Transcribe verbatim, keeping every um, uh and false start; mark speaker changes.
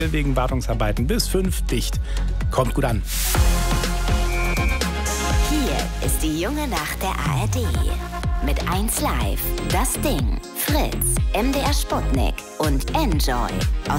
Speaker 1: wegen Wartungsarbeiten bis fünf dicht. Kommt gut an.
Speaker 2: Hier ist die junge Nacht der A R D. Mit eins Live, Das Ding, Fritz, M D R Sputnik und Enjoy aus